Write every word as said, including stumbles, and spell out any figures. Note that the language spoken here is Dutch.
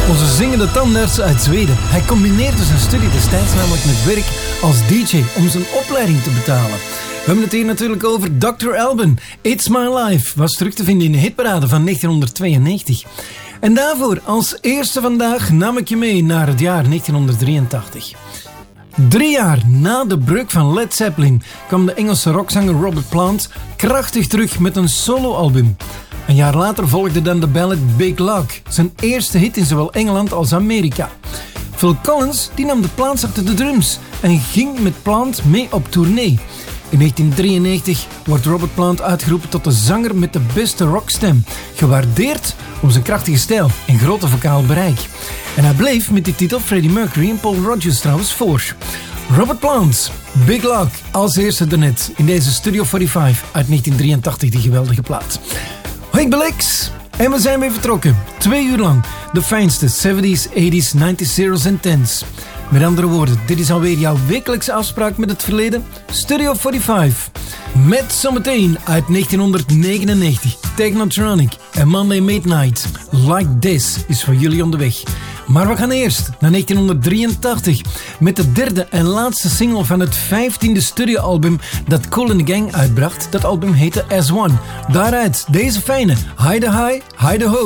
Onze zingende tandarts uit Zweden. Hij combineerde zijn studie destijds namelijk met werk als D J om zijn opleiding te betalen. We hebben het hier natuurlijk over dokter Alban. It's My Life was terug te vinden in de hitparade van negentienhonderdtweeënnegentig. En daarvoor als eerste vandaag nam ik je mee naar het jaar negentienhonderddrieëntachtig. Drie jaar na de breuk van Led Zeppelin kwam de Engelse rockzanger Robert Plant krachtig terug met een soloalbum. Een jaar later volgde dan de ballad Big Lock, zijn eerste hit in zowel Engeland als Amerika. Phil Collins die nam de Plant achter de drums en ging met Plant mee op tournee. In negentien drieënnegentig wordt Robert Plant uitgeroepen tot de zanger met de beste rockstem, gewaardeerd om zijn krachtige stijl en grote vocaal bereik. En hij bleef met die titel Freddie Mercury en Paul Rodgers trouwens voor. Robert Plant, Big Lock, als eerste daarnet in deze Studio vijfenveertig uit negentien drieëntachtig, die geweldige plaat. Hoi, ik ben Lex en we zijn weer vertrokken. Twee uur lang de fijnste zeventies, tachtiger, negentiger, zeros en tens. Met andere woorden, dit is alweer jouw wekelijkse afspraak met het verleden. Studio vijfenveertig. Met zometeen uit negentienhonderdnegenennegentig Technotronic en Monday Midnight. Like This is voor jullie onderweg. Maar we gaan eerst naar negentienhonderddrieëntachtig met de derde en laatste single van het vijftiende studioalbum dat Kool and the Gang uitbracht. Dat album heette As One. Daaruit deze fijne Hide the High, Hide the Ho.